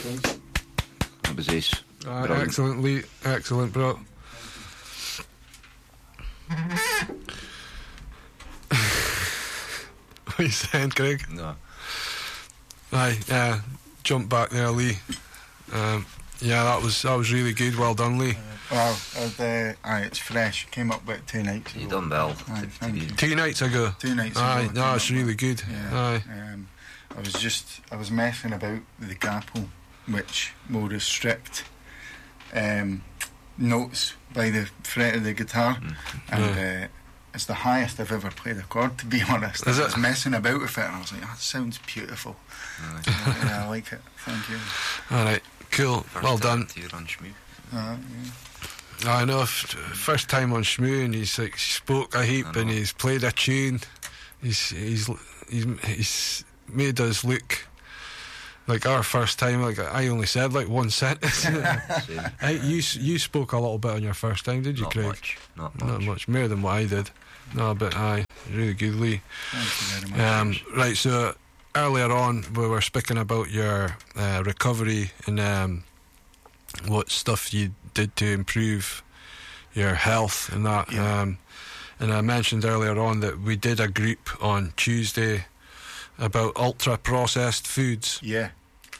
That was ace. Excellent, Lee. Excellent, bro. What are you saying, Craig? No. Aye, jump back there, Lee. Yeah, that was really good. Well done, Lee. It's fresh. Came up with 2 nights ago. You done well. Aye, thank you. 2 nights ago. 2 nights ago. Aye, no, it's really good. Yeah. Aye. I was messing about with the Gappel, which will restrict notes by the fret of the guitar, and it's the highest I've ever played a chord, to be honest. Is I it? was messing about with it and I was like, that sounds beautiful. Yeah, I like it. Thank you. Alright, cool. Well done. You're on Shmoo. Yeah. I know, first time on Shmoo, and he's like spoke a heap and he's played a tune. He's made us look like our first time. Like I only said like one sentence. You spoke a little bit on your first time, did you, Craig? Not much, more than what I did. No, but aye, really good, Lee. Thank you very much. Right, so earlier on we were speaking about your recovery and what stuff you did to improve your health and that. Yeah. And I mentioned earlier on that we did a group on Tuesday about ultra processed foods. Yeah.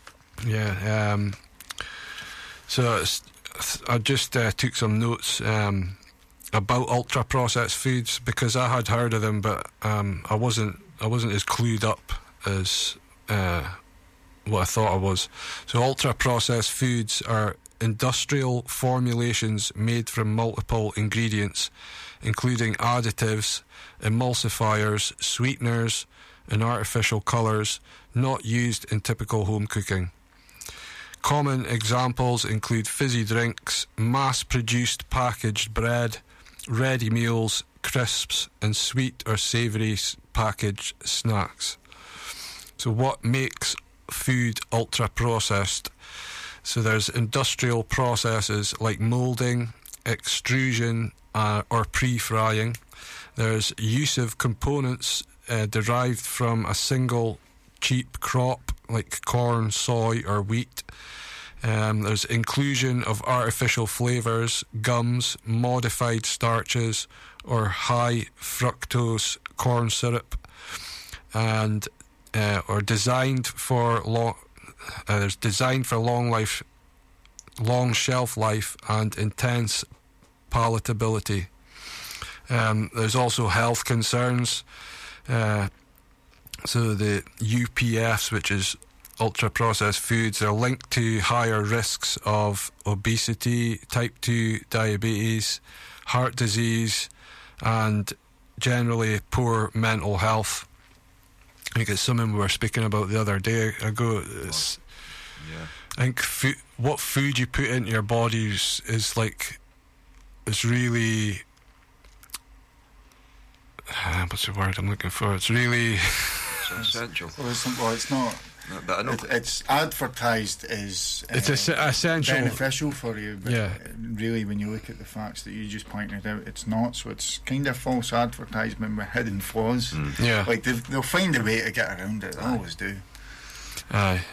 So I just took some notes about ultra processed foods because I had heard of them, but I wasn't as clued up as what I thought I was. So ultra processed foods are industrial formulations made from multiple ingredients, including additives, emulsifiers, sweeteners, and artificial colours, not used in typical home cooking. Common examples include fizzy drinks, mass-produced packaged bread, ready meals, crisps, and sweet or savoury packaged snacks. So what makes food ultra-processed? So there's industrial processes like moulding, extrusion, or pre-frying. There's use of components derived from a single cheap crop like corn, soy, or wheat. There's inclusion of artificial flavours, gums, modified starches, or high fructose corn syrup, and or designed for long. There's designed for long shelf life, and intense palatability. There's also health concerns. So the UPFs, which is ultra-processed foods, are linked to higher risks of obesity, type 2 diabetes, heart disease, and generally poor mental health. I think it's something we were speaking about the other day ago. I think what food you put into your body is really... what's the word I'm looking for? It's really... It's essential. Well, it's not. No, but I know It's advertised as it's essential, beneficial for you, but Yeah. really when you look at the facts that you just pointed out, it's not. So it's kind of false advertisement with hidden flaws. Yeah. Like they'll find a way to get around it. They always do. Aye.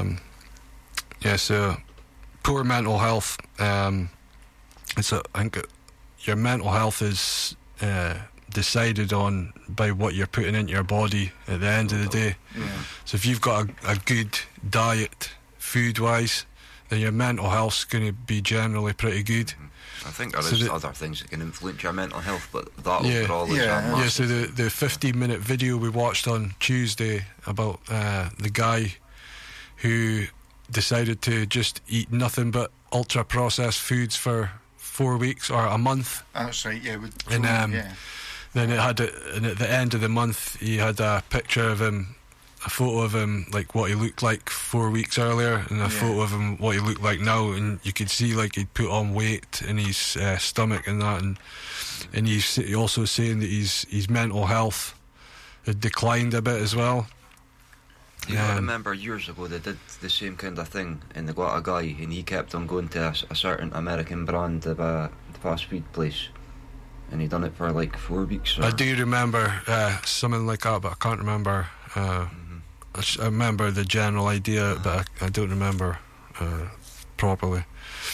So poor mental health. I think your mental health is decided on by what you're putting into your body at the end of the day. Yeah. So if you've got a good diet food wise, then your mental health's going to be generally pretty good. I think there is other things that can influence your mental health, but that overall is So the 15-minute video we watched on Tuesday about the guy who decided to just eat nothing but ultra processed foods for 4 weeks or a month. That's right. Yeah. Then it had and at the end of the month he had a picture of him, a photo of him, like what he looked like 4 weeks earlier, and a photo of him what he looked like now, and you could see like he'd put on weight in his stomach and that, and he's also saying that his mental health had declined a bit as well. I remember years ago they did the same kind of thing, and they got a guy and he kept on going to a certain American brand of a fast food place, and he done it for like 4 weeks. I do remember something like that, but I can't remember. I remember the general idea, but I don't remember properly.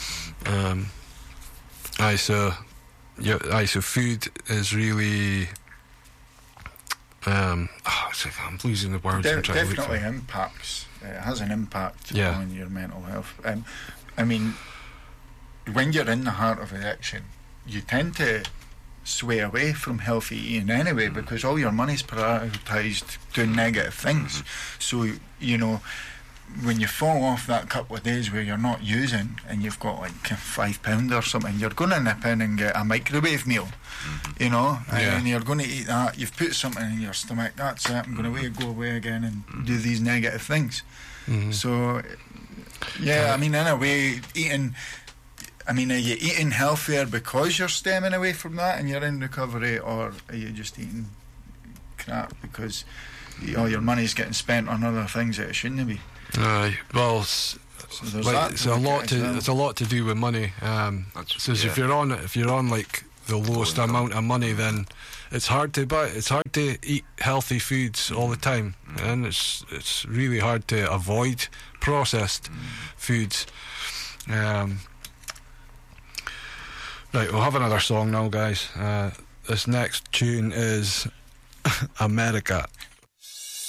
So food is really. I'm losing the words. Definitely impacts. It has an impact on your mental health. I mean, when you're in the heart of addiction, you tend to sway away from healthy eating anyway, because all your money's prioritised doing negative things. So, you know, when you fall off that couple of days where you're not using and you've got like £5 or something, you're going to nip in and get a microwave meal, you know, and you're going to eat that. You've put something in your stomach, that's it, I'm going to go away again and do these negative things. So, I mean, in a way, are you eating healthier because you're stemming away from that and you're in recovery, or are you just eating crap because your money's getting spent on other things that it shouldn't be? Well, it's a lot to do with money. So if you're on like the lowest amount of money, then it's hard to eat healthy foods all the time, and it's really hard to avoid processed foods. Right, we'll have another song now, guys. This next tune is America.